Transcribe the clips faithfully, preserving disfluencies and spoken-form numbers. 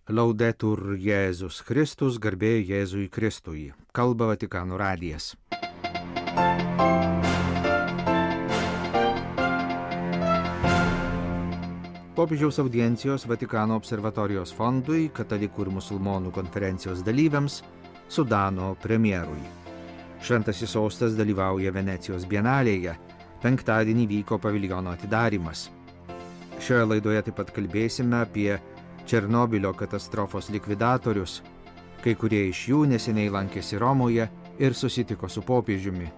Laudetur Jėzus Kristus, garbė Jėzui Kristui. Kalba Vatikano radijas. Popiežiaus audiencijos Vatikano observatorijos fondui, katalikų ir musulmonų konferencijos dalyviams, Sudano premjerui. Šventasis sostas dalyvauja Venecijos bienalėje, penktadienį vyko paviljono atidarymas. Šioje laidoje taip pat kalbėsime apie Černobylio katastrofos likvidatorius, kai kurie iš jų neseniai lankėsi Romoje ir susitiko su popiežiumi.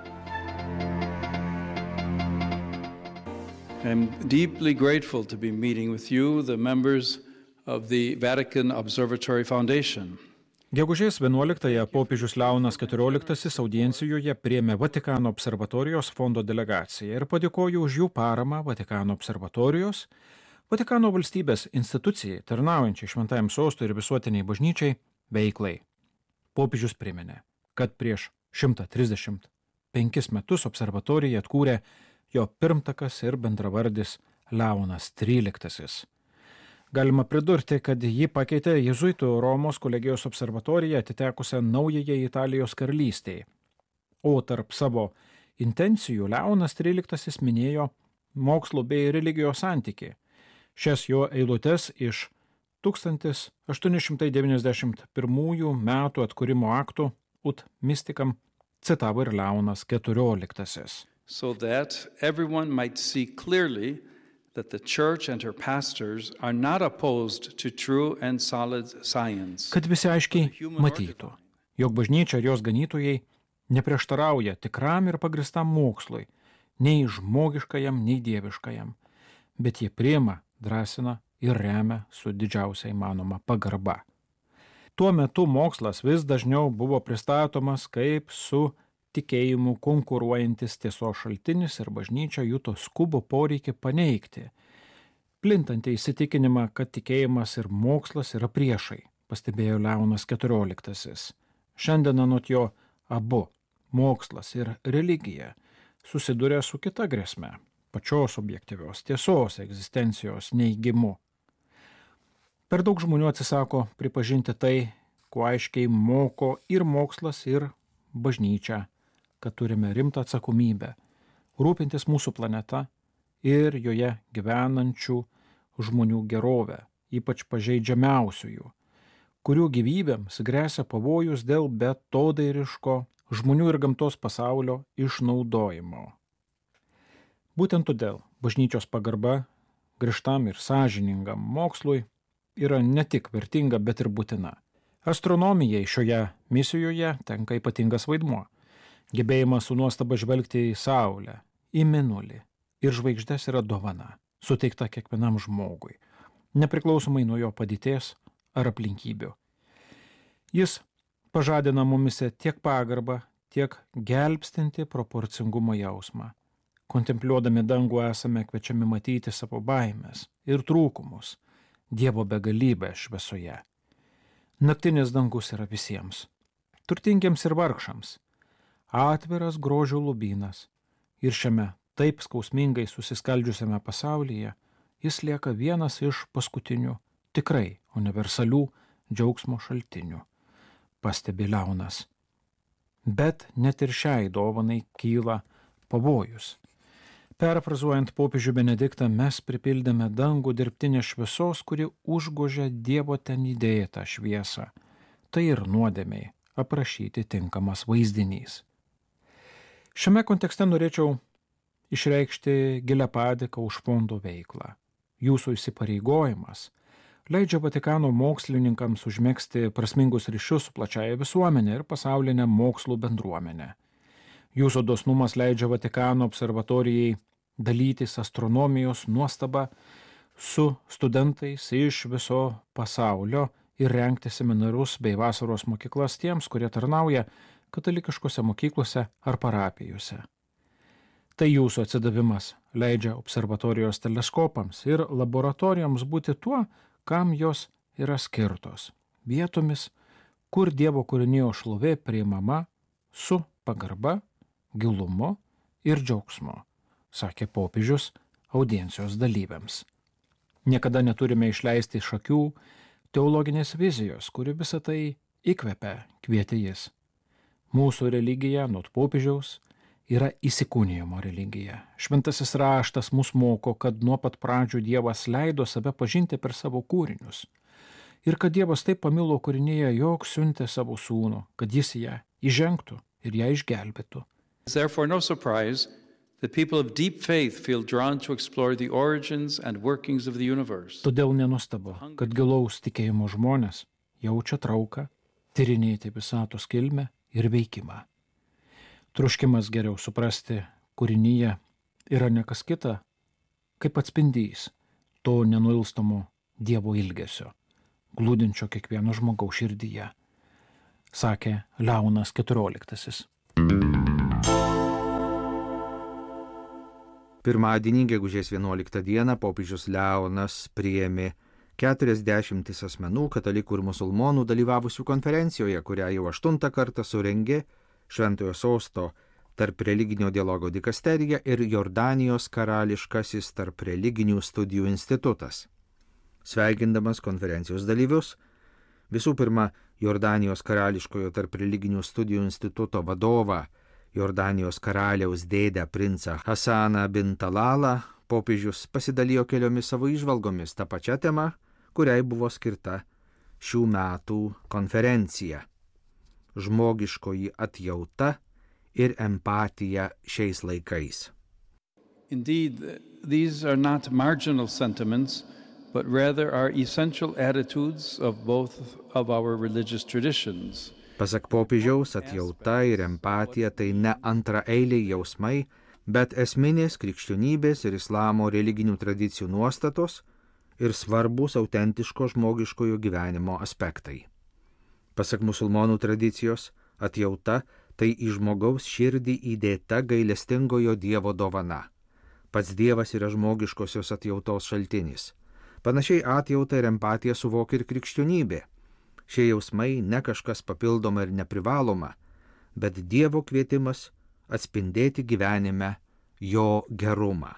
I'm deeply grateful to be meeting with you, the members of the Vatican Observatory Foundation. Gegužės vienuoliktąją popiežius Leonas keturioliktasis audiencijoje priėmė Vatikano observatorijos fondo delegaciją ir padėkojo už jų paramą Vatikano observatorijos, Vatikano valstybės institucijai, tarnaujančiai šventajam sostui ir visuotiniai bažnyčiai, veiklai. Popiežius priminė, kad prieš šimtą trisdešimt penkis metus observatoriją atkūrė jo pirmtakas ir bendravardis Leonas tryliktasis. Galima pridurti, kad jį pakeitė jėzuitų Romos kolegijos observatoriją atitekusią naujajai Italijos karalystei. O tarp savo intencijų Leonas tryliktasis minėjo mokslo bei religijos santykį. Šias jo eilutes iš tūkstantis aštuoni šimtai devyniasdešimt pirmųjų metų atkūrimo aktų Ut Mysticam citavo ir Leonas keturioliktasis. So that everyone might see clearly that the church and her pastors are not opposed to true and solid science. Kad visi aiškiai matytų, jog bažnyčia ir jos ganytojai neprieštarauja tikram ir pagristam mokslui, nei žmogiškajam, nei dieviškajam, bet jie priima, drąsina ir remia su didžiausia įmanoma pagarba. Tuo metu mokslas vis dažniau buvo pristatomas kaip su tikėjimu konkuruojantis tiesos šaltinis ir bažnyčia juto skubų poreikį paneigti, plintantį įsitikinimą, kad tikėjimas ir mokslas yra priešai, pastebėjo Leonas keturioliktasis. Šiandien anot jo abu, mokslas ir religija, susiduria su kita grėsme, pačios objektyvios tiesos egzistencijos neigimu. Per daug žmonių atsisako pripažinti tai, kuo aiškiai moko ir mokslas, ir bažnyčia, kad turime rimtą atsakomybę rūpintis mūsų planeta ir joje gyvenančių žmonių gerovę, ypač pažeidžiamiausiųjų, kurių gyvybėms gresia pavojus dėl beatodairiško žmonių ir gamtos pasaulio išnaudojimo. Būtent todėl bažnyčios pagarba griežtam ir sąžiningam mokslui yra ne tik vertinga, bet ir būtina. Astronomijai šioje misijoje tenka ypatingas vaidmuo. Gebėjimas su nuostaba žvelgti į Saulę, į Mėnulį ir žvaigždes yra dovana, suteikta kiekvienam žmogui, nepriklausomai nuo jo padėties ar aplinkybių. Jis pažadina mumise tiek pagarbą, tiek gelbstinti proporcingumo jausmą. Kontempliuodami dangų esame kviečiami matyti savo baimės ir trūkumus, Dievo begalybę šviesoje. Naktinis dangus yra visiems, turtingiems ir vargšams, atviras grožio lobynas, ir šiame taip skausmingai susiskaldžiusiame pasaulyje jis lieka vienas iš paskutinių, tikrai universalių džiaugsmo šaltinių, pastebi Leonas. Bet net ir šiai dovanai kyla pavojus. Perfrazuojant popiežių Benediktą, mes pripildėme dangų dirbtinės šviesos, kuri užgožia Dievo ten įdėtą šviesą. Tai ir nuodėmiai aprašyti tinkamas vaizdinys. Šiame kontekste norėčiau išreikšti gilią padėką už fondo veiklą. Jūsų įsipareigojimas leidžia Vatikano mokslininkams užmegzti prasmingus ryšius su plačiaja visuomenė ir pasaulinė mokslų bendruomenė. Jūsų dosnumas leidžia Vatikano observatorijai dalytis astronomijos nuostaba su studentais iš viso pasaulio ir rengti seminarus bei vasaros mokyklas tiems, kurie tarnauja katalikiškose mokyklose ar parapijose. Tai jūsų atsidavimas leidžia observatorijos teleskopams ir laboratorijoms būti tuo, kam jos yra skirtos, vietomis, kur Dievo kūrinijos šlovė priimama su pagarba, gilumu ir džiaugsmu, sakė popiežius audiencijos dalyviams. Niekada neturime išleisti iš akių teologinės vizijos, kuri visą tai įkvepia, kvietė jis. Mūsų religija, nuo popiežiaus, yra įsikūnijimo religija. Šventasis raštas mus moko, kad nuo pat pradžių Dievas leido save pažinti per savo kūrinius. Ir kad Dievas taip pamilo kūrinėje, jog siuntė savo sūnų, kad jis ją įžengtų ir ją išgelbėtų. Therefore, no surprise that people of deep faith feel drawn to explore the origins and workings of the universe. Todėl nenustabu, kad gilaus tikėjimo žmonės jaučia trauką tyrinėti visatos kilmę ir veikimą. Troškimas geriau suprasti kūrinyje yra ne kas kita, kaip atspindys to nenuilstamo Dievo ilgesio, glūdinčio kiekvieno žmogaus širdyje, sakė Leonas keturioliktasis. Pirmadienį, gegužės vienuoliktą dieną, popiežius Leonas priėmė keturiasdešimtis asmenų, katalikų ir musulmonų dalyvavusių konferencijoje, kurią jau aštuntą kartą surengė Šventojo Sosto tarp religinio dialogo dikasterija ir Jordanijos karališkasis tarp religinių studijų institutas. Sveikindamas konferencijos dalyvius, visų pirma, Jordanijos karališkojo tarp religinių studijų instituto vadovą, Jordanijos karaliaus dėdę princą Hasaną bin Talalą, popiežius pasidalijo keliomis savo įžvalgomis tą pačią temą, kuriai buvo skirta šių metų konferencija – žmogiškoji atjauta ir empatija šiais laikais. Indeed, these are not marginal sentiments, but rather are essential attitudes of both of our religious traditions. Pasak popiežiaus, atjauta ir empatija tai ne antraeiliai jausmai, bet esminės krikščionybės ir islamo religinių tradicijų nuostatos ir svarbus autentiško žmogiškojo gyvenimo aspektai. Pasak musulmonų tradicijos, atjauta tai į žmogaus širdį įdėta gailestingojo Dievo dovana. Pats Dievas yra žmogiškosios atjautos šaltinis. Panašiai atjautą ir empatiją suvokia ir krikščionybė. Šie jausmai ne kažkas papildoma ir neprivaloma, bet Dievo kvietimas atspindėti gyvenime jo gerumą.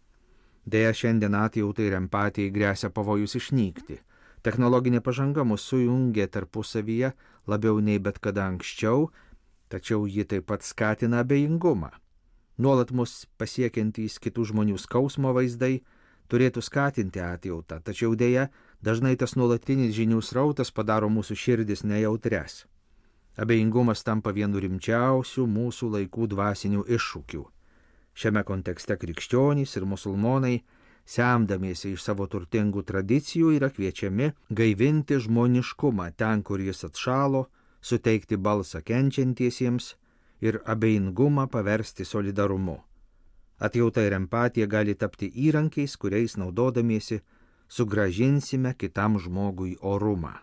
Deja, šiandien atjautai ir empatijai gresia pavojus išnykti. Technologinė pažanga mus sujungia tarpusavyje labiau nei bet kada anksčiau, tačiau ji taip pat skatina abejingumą. Nuolat mus pasiekiantys kitų žmonių skausmo vaizdai turėtų skatinti atjautą, tačiau deja, dažnai tas nuolatinis žinių srautas padaro mūsų širdis nejautres. Abejingumas tampa vienu rimčiausių mūsų laikų dvasinių iššūkių. Šiame kontekste krikščionys ir musulmonai, semdamiesi iš savo turtingų tradicijų, yra kviečiami gaivinti žmoniškumą ten, kur jis atšalo, suteikti balsą kenčiantiesiems ir abejingumą paversti solidarumu. Atjauta ir empatija gali tapti įrankiais, kuriais naudodamiesi sugrąžinsime kitam žmogui orumą.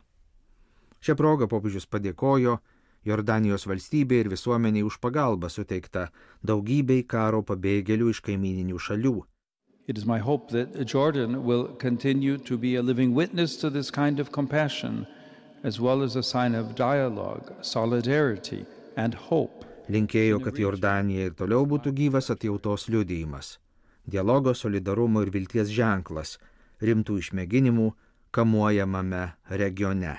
Šią progą popiežius padėkojo Jordanijos valstybei ir visuomeniai už pagalbą suteiktą daugybei karo pabėgėlių iš kaimyninių šalių. It is my hope that Jordan will continue to be a living witness to this kind of compassion, as well as a sign of dialogue, solidarity and hope. Linkėjo, kad Jordanija ir toliau būtų gyvas atjautos liudijimas, dialogo, solidarumo ir vilties ženklas rimtų išmėginimų kamuojamame regione.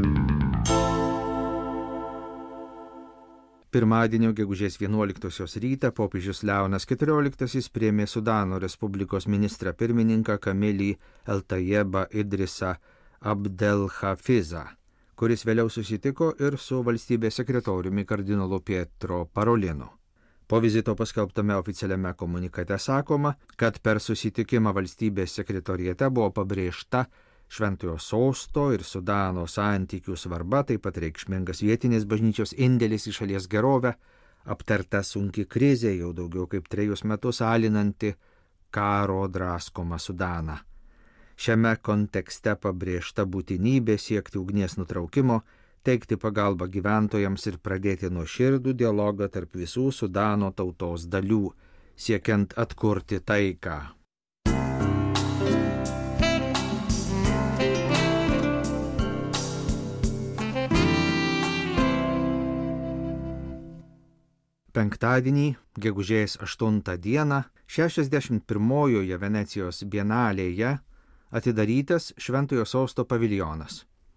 Pirmadienio gegužės vienuoliktosios rytą popiežius Leonas keturioliktasis priėmė Sudano Respublikos ministrą pirmininką Kamilį El-Tayebą Idrisą Abdelhafizą, kuris vėliau susitiko ir su valstybės sekretoriumi kardinolu Pietro Parolinu. Po vizito paskelbtame oficialiame komunikate sakoma, kad per susitikimą valstybės sekretoriete buvo pabrėžta Šventojo Sosto ir Sudano santykių svarba, taip pat reikšmingas vietinės bažnyčios indėlis į šalies gerovę, aptarta sunki krizė jau daugiau kaip trejus metus alinanti karo draskomą Sudaną. Šiame kontekste pabrėžta būtinybė siekti ugnies nutraukimo, teikti pagalbą gyventojams ir pradėti nuoširdų dialogą tarp visų Sudano tautos dalių, siekiant atkurti taiką. Penktadienį, gegužės aštuntą dieną, šešiasdešimt pirmojoje Venecijos bienalėje atidarytas Šventojo Sosto paviljonas.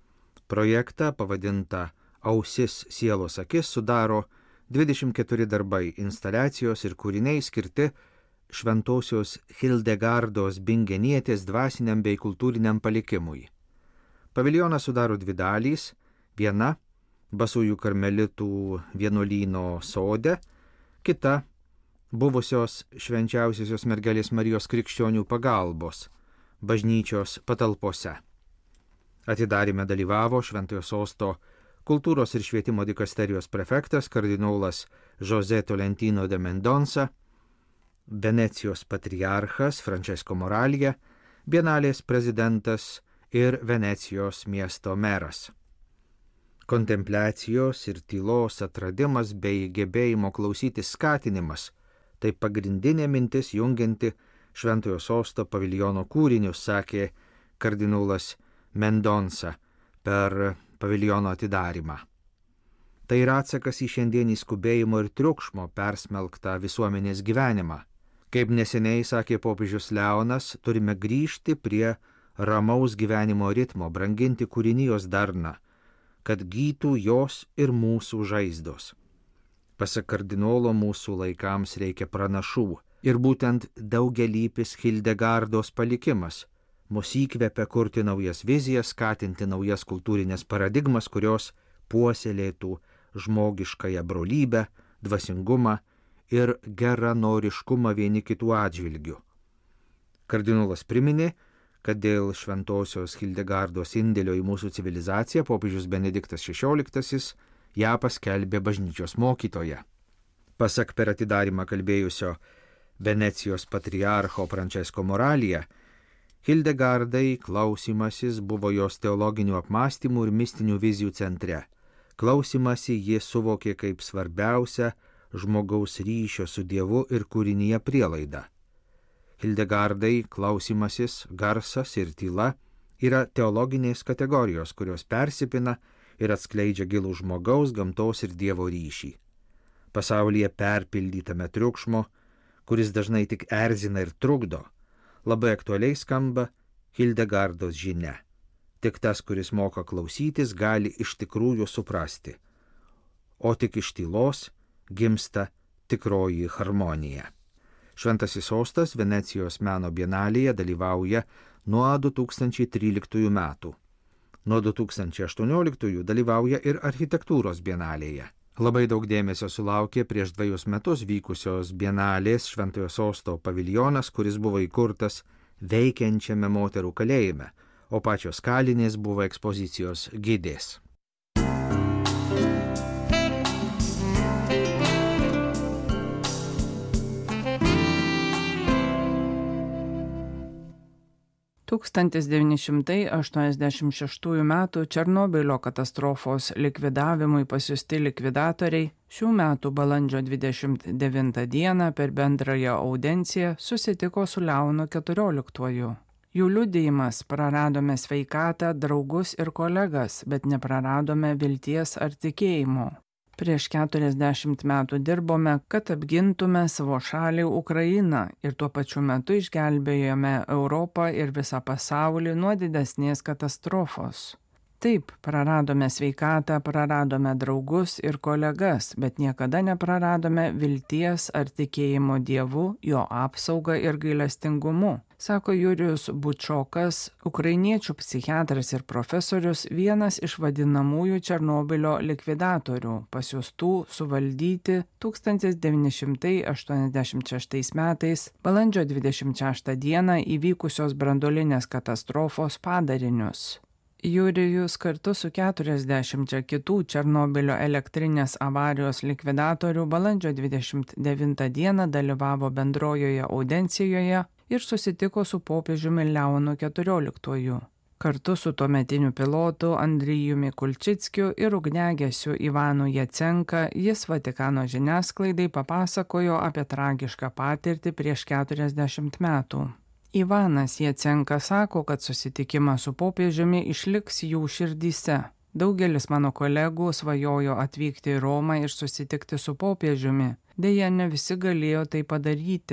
Projektą pavadintą Ausis sielos akis sudaro dvidešimt keturi darbai, instaliacijos ir kūriniai skirti šventosios Hildegardos Bingenietės dvasiniam bei kultūriniam palikimui. Paviljoną sudaro dvi dalys, viena Basųjų karmelitų vienuolyno sode, kita buvusios švenčiausiosios mergelės Marijos krikščionių pagalbos bažnyčios patalpose. Atidaryme dalyvavo Šventojo Sosto kultūros ir švietimo dikasterijos prefektas kardinolas José Tolentino de Mendonça, Venecijos patriarchas Francesco Moralja, Bienalės prezidentas ir Venecijos miesto meras. Kontempliacijos ir tylos atradimas bei gebėjimo klausytis skatinimas – tai pagrindinė mintis jungianti Šventojo Sosto paviljono kūrinius, sakė kardinolas Mendonça per paviljono atidarymą. Tai yra atsakas į šiandienį skubėjimo ir triukšmo persmelktą visuomenės gyvenimą. Kaip neseniai sakė popiežius Leonas, turime grįžti prie ramaus gyvenimo ritmo, branginti kūrinijos darną, kad gytų jos ir mūsų žaizdos. Pasak kardinolo, mūsų laikams reikia pranašų ir būtent daugialypis Hildegardos palikimas mus įkvepia kurti naujas vizijas, skatinti naujas kultūrinės paradigmas, kurios puoselėtų žmogiškąją brolybę, dvasingumą ir geranoriškumą vieni kitų atžvilgių. Kardinolas priminė, kad dėl šventosios Hildegardos indėlio į mūsų civilizaciją popiežius Benediktas šešioliktasis ją paskelbė bažnyčios mokytoja. Pasak per atidarymą kalbėjusio Venecijos patriarcho Francesco Moralja, Hildegardai klausimasis buvo jos teologinių apmąstymų ir mistinių vizijų centre. Klausimasi ji suvokė kaip svarbiausią žmogaus ryšio su Dievu ir kūrinyje prielaidą. Hildegardai klausimasis, garsas ir tyla yra teologinės kategorijos, kurios persipina ir atskleidžia gilų žmogaus, gamtos ir Dievo ryšį. Pasaulyje perpildytame triukšmo, kuris dažnai tik erzina ir trukdo, labai aktualiai skamba Hildegardos žinia. Tik tas, kuris moka klausytis, gali iš tikrųjų suprasti, o tik iš tylos gimsta tikroji harmonija. Šventasis Sostas Venecijos meno bienalėje dalyvauja nuo du tūkstančiai tryliktųjų metų. Nuo du tūkstančiai aštuonioliktųjų dalyvauja ir architektūros bienalėje. Labai daug dėmesio sulaukė prieš dvejus metus vykusios bienalės Šventojo Sosto paviljonas, kuris buvo įkurtas veikiančiame moterų kalėjime, o pačios kalinės buvo ekspozicijos gidės. tūkstantis devyni šimtai aštuoniasdešimt šeštųjų metų Černobylio katastrofos likvidavimui pasiųsti likvidatoriai šių metų balandžio dvidešimt devintą dieną per bendrąją audienciją susitiko su Leonu keturioliktuoju. Jų liudijimas: praradome sveikatą, draugus ir kolegas, bet nepraradome vilties ar tikėjimo. Prieš keturiasdešimt metų dirbome, kad apgintume savo šalį Ukrainą ir tuo pačiu metu išgelbėjome Europą ir visą pasaulį nuo didesnės katastrofos. Taip, praradome sveikatą, praradome draugus ir kolegas, bet niekada nepraradome vilties ar tikėjimo Dievu, jo apsauga ir gailestingumu, sako Jurijus Bučokas, ukrainiečių psichiatras ir profesorius, vienas iš vadinamųjų Černobylio likvidatorių, pasiųstų suvaldyti tūkstantis devyni šimtai aštuoniasdešimt šeštais metais balandžio dvidešimt šeštą dieną įvykusios branduolinės katastrofos padarinius. Jurijus kartu su keturiasdešimčia kitų Černobylio elektrinės avarijos likvidatorių balandžio dvidešimt devintą dieną dalyvavo bendrojoje audiencijoje ir susitiko su popiežiumi Leonu keturioliktuoju. Kartu su tuometiniu pilotu Andrijumi Kulčickiu ir ugniagesiu Ivanu Jacenka jis Vatikano žiniasklaidai papasakojo apie tragišką patirtį prieš keturiasdešimt metų. Ivanas Jacenka sako, kad susitikimas su popiežiumi išliks jų širdyse. Daugelis mano kolegų svajojo atvykti į Romą ir susitikti su popiežiumi. Deja, ne visi galėjo tai padaryti.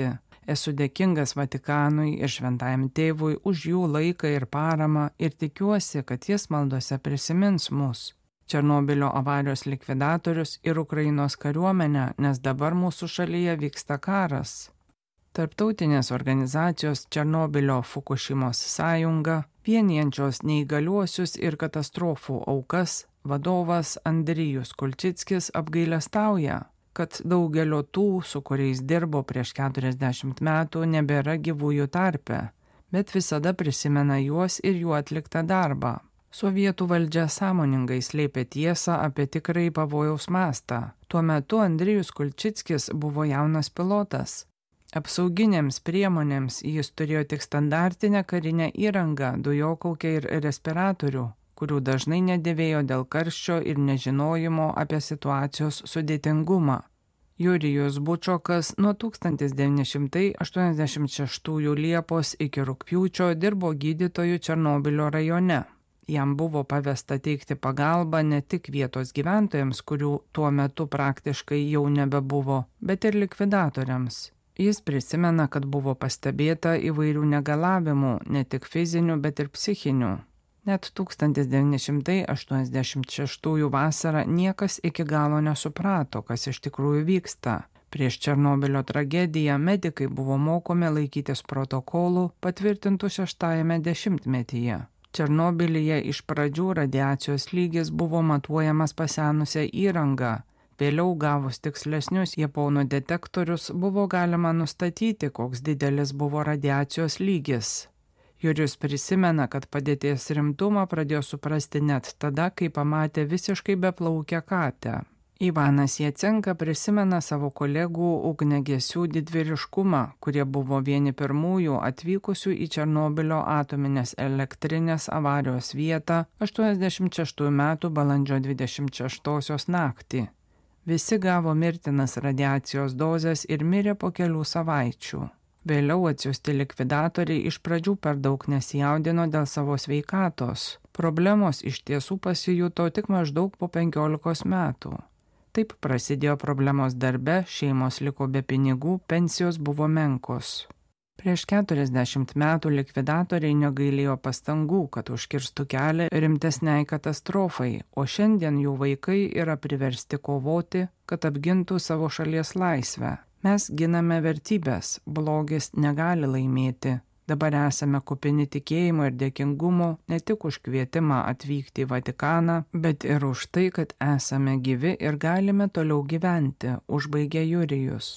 Esu dėkingas Vatikanui ir Šventajam Tėvui už jų laiką ir paramą ir tikiuosi, kad jis maldose prisimins mus, Černobylio avarijos likvidatorius ir Ukrainos kariuomenę, nes dabar mūsų šalyje vyksta karas. Tarptautinės organizacijos Černobylio Fukušimos sąjunga, vienijančios neįgaliuosius ir katastrofų aukas, vadovas Andrijus Kulčickis apgailestauja, kad daugelio tų, su kuriais dirbo prieš keturiasdešimt metų, nebėra gyvųjų tarpe, bet visada prisimena juos ir jų atliktą darbą. Sovietų valdžia sąmoningai slėpė tiesą apie tikrai pavojaus mastą. Tuo metu Andrijus Kulčickis buvo jaunas pilotas. Apsauginėms priemonėms jis turėjo tik standartinę karinę įrangą, dujokaukę ir respiratorių, kurių dažnai nedėvėjo dėl karščio ir nežinojimo apie situacijos sudėtingumą. Jurijus Bučokas nuo tūkstantis devyni šimtai aštuoniasdešimt šeštųjų Liepos iki rugpjūčio dirbo gydytoju Černobylio rajone. Jam buvo pavesta teikti pagalbą ne tik vietos gyventojams, kurių tuo metu praktiškai jau nebebuvo, bet ir likvidatoriams. Jis prisimena, kad buvo pastebėta įvairių negalavimų, ne tik fizinių, bet ir psichinių. Net tūkstantis devyni šimtai aštuoniasdešimt šeštųjų vasarą niekas iki galo nesuprato, kas iš tikrųjų vyksta. Prieš Černobylio tragediją medikai buvo mokomi laikytis protokolų patvirtintų šeštajame dešimtmetyje. Černobylyje iš pradžių radiacijos lygis buvo matuojamas pasenusią įrangą. Vėliau gavus tikslesnius japonų detektorius buvo galima nustatyti, koks didelis buvo radiacijos lygis. Jurijus prisimena, kad padėties rimtumą pradėjo suprasti net tada, kai pamatė visiškai beplaukę katę. Ivanas Jacenka prisimena savo kolegų ugniagesių didvyriškumą, kurie buvo vieni pirmųjų atvykusių į Černobylio atominės elektrinės avarijos vietą aštuoniasdešimt šeštųjų metų balandžio dvidešimt šeštosios naktį. Visi gavo mirtinas radiacijos dozes ir mirė po kelių savaičių. Vėliau atsiųsti likvidatoriai iš pradžių per daug nesijaudino dėl savo sveikatos. Problemos iš tiesų pasijuto tik maždaug po penkiolikos metų. Taip prasidėjo problemos darbe, šeimos liko be pinigų, pensijos buvo menkos. Prieš keturiasdešimt metų likvidatoriai negailėjo pastangų, kad užkirstų kelią rimtesniai katastrofai, o šiandien jų vaikai yra priversti kovoti, kad apgintų savo šalies laisvę. Mes giname vertybės, blogis negali laimėti. Dabar esame kupini tikėjimo ir dėkingumo ne tik už kvietimą atvykti į Vatikaną, bet ir už tai, kad esame gyvi ir galime toliau gyventi, užbaigė Jurijus.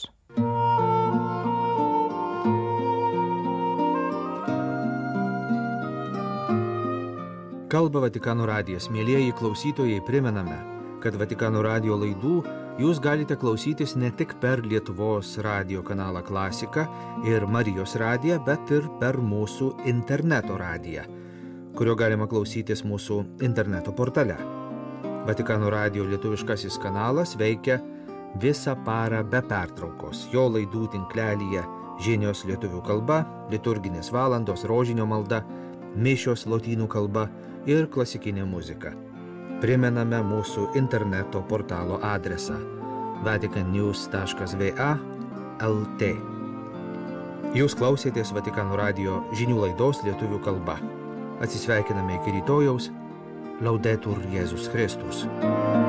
Kalba Vatikano radijas. Mielieji klausytojai, primename, kad Vatikano radijo laidų jūs galite klausytis ne tik per Lietuvos radijo kanalą Klasika ir Marijos radiją, bet ir per mūsų interneto radiją, kurio galima klausytis mūsų interneto portale. Vatikano radijo lietuviškasis kanalas veikia visą parą be pertraukos. Jo laidų tinklelyje žinios lietuvių kalba, liturginės valandos, rožinio malda, mišios lotynų kalba ir klasikinė muzika. Primename mūsų interneto portalo adresą vatican news taškas v a taškas l t. Jūs klausėtės Vatikano radijo žinių laidos lietuvių kalba. Atsisveikiname iki rytojaus. Laudetur Jėzus Kristus.